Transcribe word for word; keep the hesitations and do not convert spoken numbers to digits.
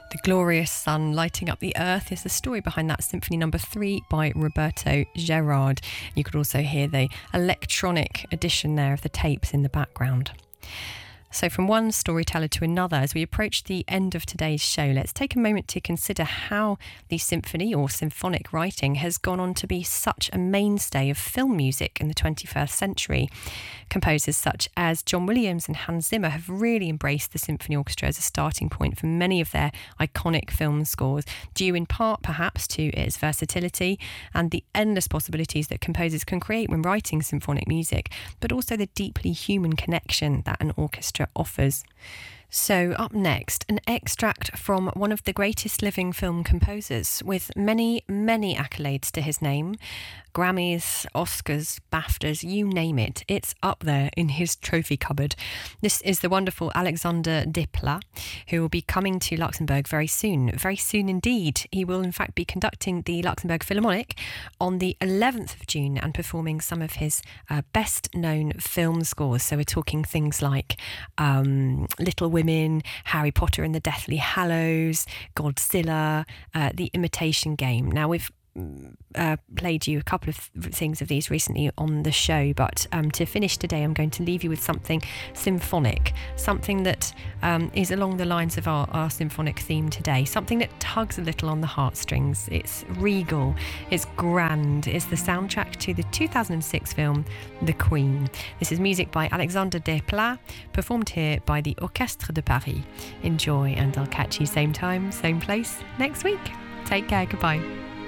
The glorious sun lighting up the earth is the story behind that Symphony Number Three by Roberto Gerard. You could also hear the electronic edition there of the tapes in the background. So from one storyteller to another, as we approach the end of today's show, let's take a moment to consider how the symphony or symphonic writing has gone on to be such a mainstay of film music in the twenty-first century. Composers such as John Williams and Hans Zimmer have really embraced the symphony orchestra as a starting point for many of their iconic film scores, due in part perhaps to its versatility and the endless possibilities that composers can create when writing symphonic music, but also the deeply human connection that an orchestra offers. So up next, an extract from one of the greatest living film composers with many, many accolades to his name. Grammys, Oscars, BAFTAs, you name it. It's up there in his trophy cupboard. This is the wonderful Alexander Desplat, who will be coming to Luxembourg very soon. Very soon indeed. He will in fact be conducting the Luxembourg Philharmonic on the eleventh of June and performing some of his uh, best known film scores. So we're talking things like um, Little Women, Harry Potter and the Deathly Hallows, Godzilla, uh, The Imitation Game. Now we've Uh, played you a couple of things of these recently on the show, but um, to finish today I'm going to leave you with something symphonic, something that um, is along the lines of our, our symphonic theme today, something that tugs a little on the heartstrings. It's regal, it's grand, it's the soundtrack to the two thousand six film The Queen. This is music by Alexander Desplat, performed here by the Orchestre de Paris. Enjoy, and I'll catch you same time, same place next week. Take care, goodbye.